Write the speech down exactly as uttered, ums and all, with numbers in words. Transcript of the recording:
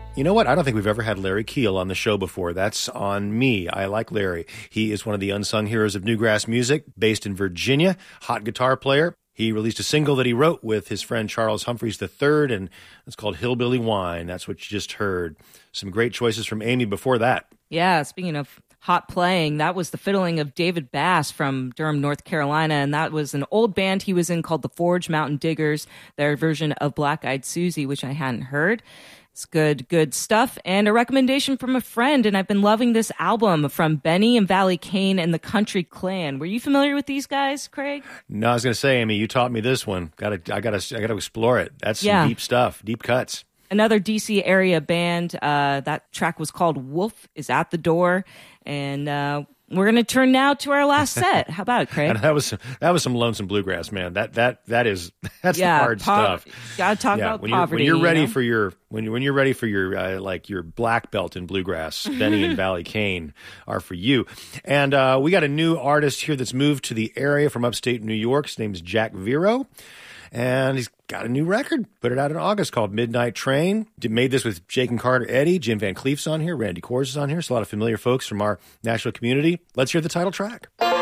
You know what? I don't think we've ever had Larry Keel on the show before. That's on me. I like Larry. He is one of the unsung heroes of newgrass music, based in Virginia, hot guitar player. He released a single that he wrote with his friend Charles Humphreys the third, and it's called Hillbilly Wine. That's what you just heard. Some great choices from Amy before that. Yeah, speaking of hot playing, that was the fiddling of David Bass from Durham, North Carolina, and that was an old band he was in called the Forge Mountain Diggers, their version of Black Eyed Susie, which I hadn't heard. It's good, good stuff. And a recommendation from a friend, and I've been loving this album from Benny and Valley Kane and the Country Clan. Were you familiar with these guys, Craig? No, I was going to say, Amy, you taught me this one. Got to, I got to, I got to explore it. That's some Yeah. deep stuff, deep cuts. Another D C area band. Uh, that track was called Wolf is at the Door. And uh, we're going to turn now to our last set. How about it, Craig? And that was that was some lonesome bluegrass, man. That that that is that's yeah, the hard po- stuff. Got to talk Yeah, about when you're, poverty. when you're ready you know? for your when you when you're ready for your uh, like your black belt in bluegrass, Benny and Valley Kane are for you. And uh, we got a new artist here that's moved to the area from upstate New York. His name is Jack Vero. And he's got a new record, put it out in August, called Midnight Train. Did- Made this with Jake and Carter Eddy. Jim Van Cleef's on here. Randy Kors is on here. So a lot of familiar folks from our national community. Let's hear the title track.